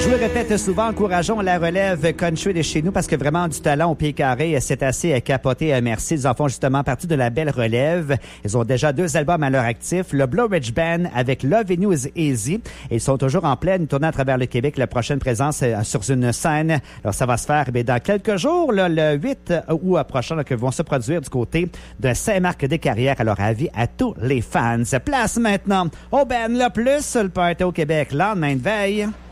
Je le répète souvent, encourageons la relève country de chez nous parce que vraiment du talent au pied carré, c'est assez capoté. Merci. Ils en font justement partie de la belle relève. Ils ont déjà 2 albums à leur actif. Le Blue Ridge Band avec Loving You is Easy. Et ils sont toujours en pleine tournée à travers le Québec. La prochaine présence sur une scène. Alors, ça va se faire dans quelques jours, là, le 8 août prochain, là, que vont se produire du côté de Saint-Marc-des-Carrières. Alors, avis à tous les fans. Place maintenant au Ben le plus, le party au Québec, lendemain de veille.